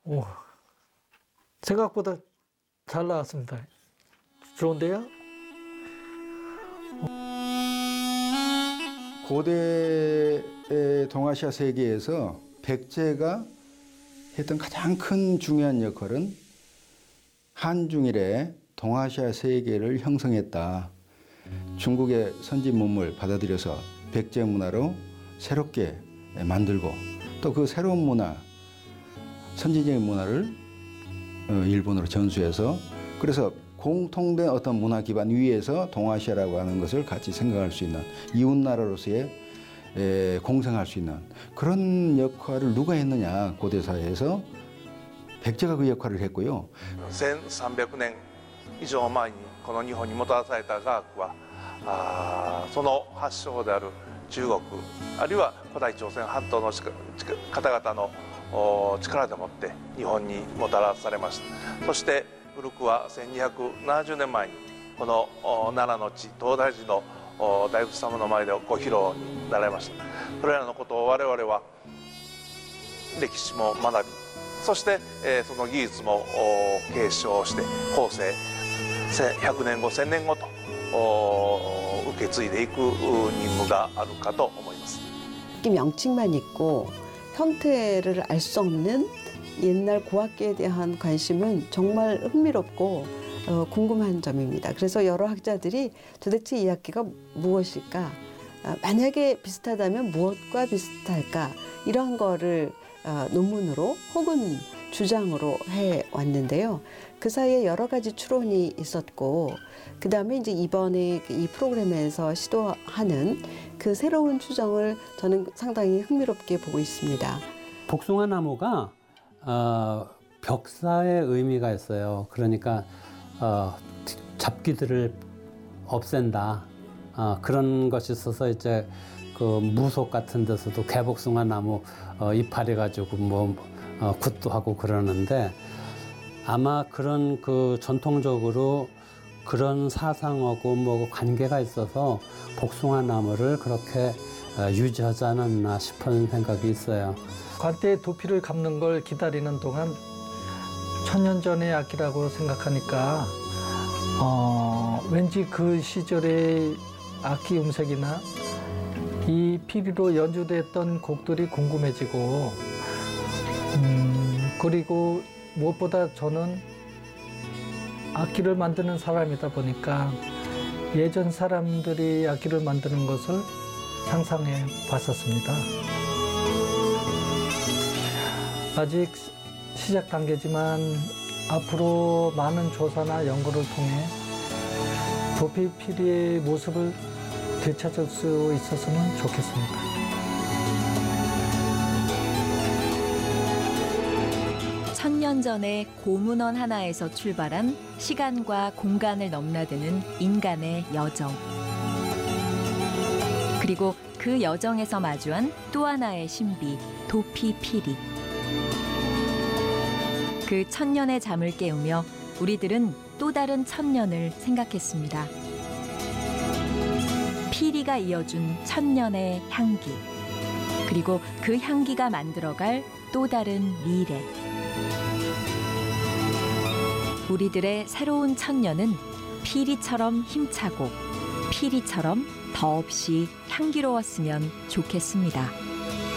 오, 생각보다 잘 나왔습니다. 좋은데요? 고대 동아시아 세계에서 백제가 했던 가장 큰 중요한 역할은 한중일의 동아시아 세계를 형성했다. 중국의 선진 문물 받아들여서 백제 문화로 새롭게 만들고 또 그 새로운 문화, 선진적인 문화를 일본으로 전수해서 그래서 공통된 어떤 문화 기반 위에서 동아시아라고 하는 것을 같이 생각할 수 있는 이웃나라로서의 공생할 수 있는 그런 역할을 누가 했느냐 고대사에서 백제가 그 역할을 했고요. 1300年以上前にこの日本にもたらされた雅楽はその発祥である中国あるいは古代朝鮮半島の方々の力でもって日本にもたらされました。そして古くは1270年前にこの奈良の地東大寺の大仏様の前でご披露になられました。それらのことを我々は歴史も学びそして、その技術も継承して後世100年後1000年後と受け継いでいく任務があるかと思います。 명칭만 있고 형태를 알 수 없는 옛날 고악기에 대한 관심은 정말 흥미롭고 궁금한 점입니다. 그래서 여러 학자들이 도대체 이 악기가 무엇일까? 만약에 비슷하다면 무엇과 비슷할까? 이런 거를 논문으로 혹은 주장으로 해왔는데요. 그 사이에 여러 가지 추론이 있었고 그 다음에 이제 이번에 이 프로그램에서 시도하는 그 새로운 추정을 저는 상당히 흥미롭게 보고 있습니다. 복숭아 나무가 벽사의 의미가 있어요. 그러니까 잡귀들을 없앤다. 그런 것이 있어서 이제 그 무속 같은 데서도 개복숭아 나무 이파리 가지고 뭐 굿도 하고 그러는데 아마 그런 그 전통적으로 그런 사상하고 뭐 관계가 있어서 복숭아 나무를 그렇게 유지하지 않았나 싶은 생각이 있어요. 관대의 두피를 감는 걸 기다리는 동안 천년 전의 악기라고 생각하니까 왠지 그 시절의 악기 음색이나 이 피리로 연주됐던 곡들이 궁금해지고 그리고 무엇보다 저는 악기를 만드는 사람이다 보니까 예전 사람들이 악기를 만드는 것을 상상해 봤었습니다. 아직 시작 단계지만 앞으로 많은 조사나 연구를 통해 두피 피리의 모습을 되찾을 수 있었으면 좋겠습니다. 천년 전에 고문원 하나에서 출발한 시간과 공간을 넘나드는 인간의 여정. 그리고 그 여정에서 마주한 또 하나의 신비, 도피피리. 그 천년의 잠을 깨우며 우리들은 또 다른 천년을 생각했습니다. 피리가 이어준 천년의 향기. 그리고 그 향기가 만들어갈 또 다른 미래. 우리들의 새로운 천년은 피리처럼 힘차고 피리처럼 더없이 향기로웠으면 좋겠습니다.